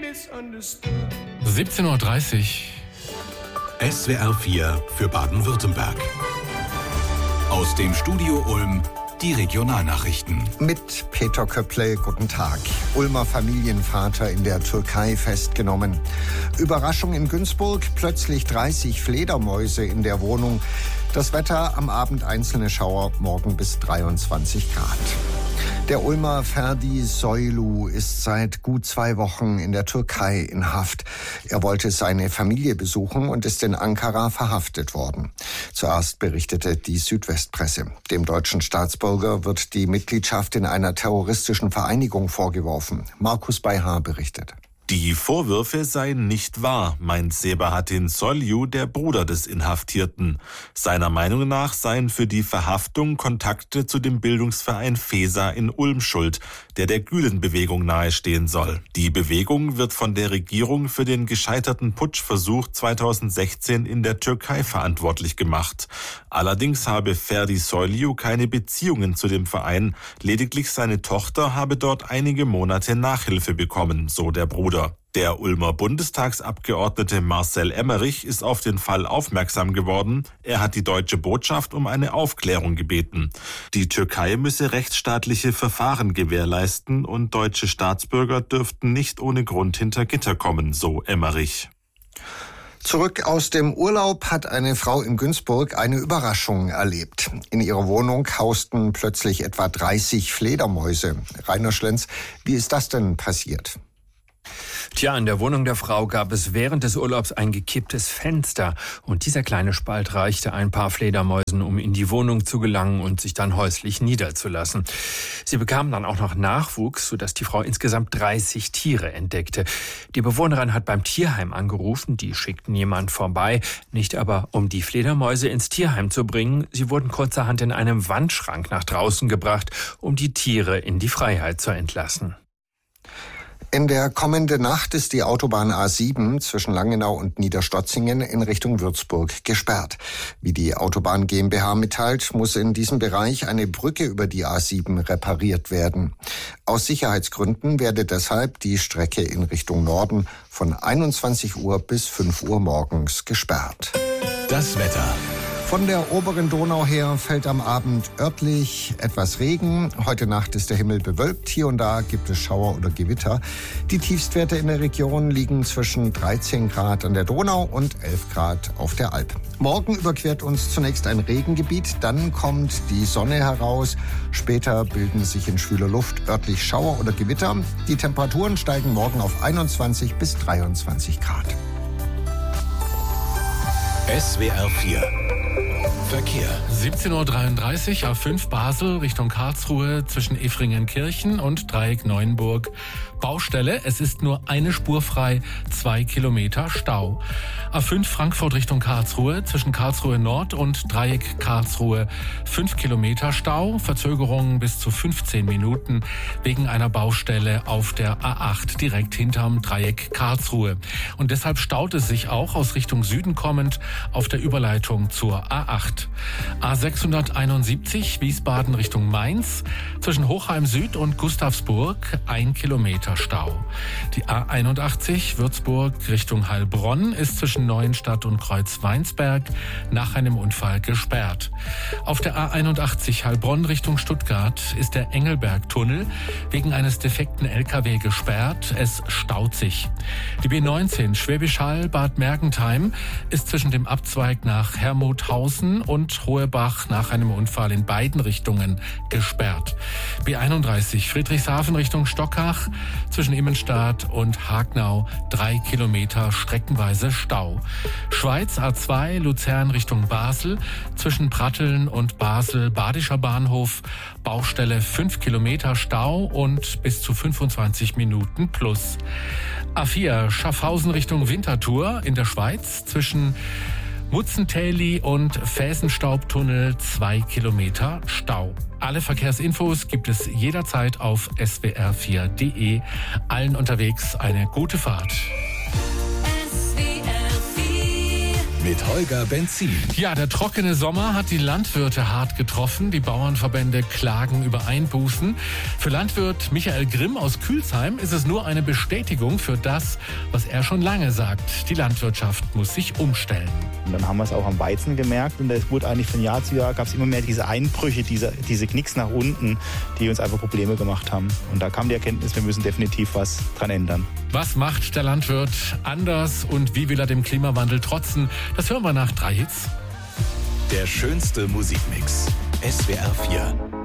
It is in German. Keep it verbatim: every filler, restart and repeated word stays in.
siebzehn Uhr dreißig. S W R vier für Baden-Württemberg. Aus dem Studio Ulm die Regionalnachrichten. Mit Peter Köpple, guten Tag. Ulmer Familienvater in der Türkei festgenommen. Überraschung in Günzburg, plötzlich dreißig Fledermäuse in der Wohnung. Das Wetter am Abend einzelne Schauer, morgen bis dreiundzwanzig Grad. Der Ulmer Ferdi Soylu ist seit gut zwei Wochen in der Türkei in Haft. Er wollte seine Familie besuchen und ist in Ankara verhaftet worden. Zuerst berichtete die Südwestpresse. Dem deutschen Staatsbürger wird die Mitgliedschaft in einer terroristischen Vereinigung vorgeworfen. Markus Bayhar berichtet. Die Vorwürfe seien nicht wahr, meint Sebahattin Soylu, der Bruder des Inhaftierten. Seiner Meinung nach seien für die Verhaftung Kontakte zu dem Bildungsverein FESA in Ulm schuld, der der Gülen-Bewegung nahestehen soll. Die Bewegung wird von der Regierung für den gescheiterten Putschversuch zweitausendsechzehn in der Türkei verantwortlich gemacht. Allerdings habe Ferdi Soylu keine Beziehungen zu dem Verein, lediglich seine Tochter habe dort einige Monate Nachhilfe bekommen, so der Bruder. Der Ulmer Bundestagsabgeordnete Marcel Emmerich ist auf den Fall aufmerksam geworden. Er hat die deutsche Botschaft um eine Aufklärung gebeten. Die Türkei müsse rechtsstaatliche Verfahren gewährleisten und deutsche Staatsbürger dürften nicht ohne Grund hinter Gitter kommen, so Emmerich. Zurück aus dem Urlaub hat eine Frau in Günzburg eine Überraschung erlebt. In ihrer Wohnung hausten plötzlich etwa dreißig Fledermäuse. Rainer Schlenz, wie ist das denn passiert? Tja, in der Wohnung der Frau gab es während des Urlaubs ein gekipptes Fenster. Und dieser kleine Spalt reichte ein paar Fledermäusen, um in die Wohnung zu gelangen und sich dann häuslich niederzulassen. Sie bekamen dann auch noch Nachwuchs, sodass die Frau insgesamt dreißig Tiere entdeckte. Die Bewohnerin hat beim Tierheim angerufen, die schickten jemand vorbei, nicht aber um die Fledermäuse ins Tierheim zu bringen. Sie wurden kurzerhand in einem Wandschrank nach draußen gebracht, um die Tiere in die Freiheit zu entlassen. In der kommenden Nacht ist die Autobahn A sieben zwischen Langenau und Niederstotzingen in Richtung Würzburg gesperrt. Wie die Autobahn GmbH mitteilt, muss in diesem Bereich eine Brücke über die A sieben repariert werden. Aus Sicherheitsgründen werde deshalb die Strecke in Richtung Norden von einundzwanzig Uhr bis fünf Uhr morgens gesperrt. Das Wetter. Von der oberen Donau her fällt am Abend örtlich etwas Regen. Heute Nacht ist der Himmel bewölkt. Hier und da gibt es Schauer oder Gewitter. Die Tiefstwerte in der Region liegen zwischen dreizehn Grad an der Donau und elf Grad auf der Alp. Morgen überquert uns zunächst ein Regengebiet, dann kommt die Sonne heraus. Später bilden sich in schwüler Luft örtlich Schauer oder Gewitter. Die Temperaturen steigen morgen auf einundzwanzig bis dreiundzwanzig Grad. S W R vier Verkehr. siebzehn Uhr dreiunddreißig, A fünf Basel Richtung Karlsruhe zwischen Efringenkirchen und Dreieck Neuenburg. Baustelle, es ist nur eine Spur frei, zwei Kilometer Stau. A fünf Frankfurt Richtung Karlsruhe zwischen Karlsruhe Nord und Dreieck Karlsruhe. fünf Kilometer Stau, Verzögerungen bis zu fünfzehn Minuten wegen einer Baustelle auf der A acht direkt hinterm Dreieck Karlsruhe. Und deshalb staut es sich auch aus Richtung Süden kommend auf der Überleitung zur A acht. A sechshunderteinundsiebzig Wiesbaden Richtung Mainz zwischen Hochheim Süd und Gustavsburg ein Kilometer Stau. Die A einundachtzig Würzburg Richtung Heilbronn ist zwischen Neuenstadt und Kreuzweinsberg nach einem Unfall gesperrt. Auf der A einundachtzig Heilbronn Richtung Stuttgart ist der Engelbergtunnel wegen eines defekten L K W gesperrt. Es staut sich. Die B neunzehn Schwäbisch Hall Bad Mergentheim ist zwischen dem Abzweig nach Hermodhausen und Hohebach nach einem Unfall in beiden Richtungen gesperrt. B einunddreißig Friedrichshafen Richtung Stockach zwischen Immenstadt und Hagnau drei Kilometer streckenweise Stau. Schweiz A zwei Luzern Richtung Basel zwischen Pratteln und Basel Badischer Bahnhof Baustelle fünf Kilometer Stau und bis zu fünfundzwanzig Minuten plus. A vier Schaffhausen Richtung Winterthur in der Schweiz zwischen Mutzentäli und Felsenstaubtunnel zwei Kilometer Stau. Alle Verkehrsinfos gibt es jederzeit auf S W R vier Punkt de. Allen unterwegs eine gute Fahrt. Mit mit Holger Benzin. Ja, der trockene Sommer hat die Landwirte hart getroffen. Die Bauernverbände klagen über Einbußen. Für Landwirt Michael Grimm aus Kühlsheim ist es nur eine Bestätigung für das, was er schon lange sagt. Die Landwirtschaft muss sich umstellen. Und dann haben wir es auch am Weizen gemerkt und es wurde eigentlich von Jahr zu Jahr, gab es immer mehr diese Einbrüche, diese, diese Knicks nach unten, die uns einfach Probleme gemacht haben. Und da kam die Erkenntnis, wir müssen definitiv was dran ändern. Was macht der Landwirt anders und wie will er dem Klimawandel trotzen? Das hören wir nach drei Hits. Der schönste Musikmix. S W R vier.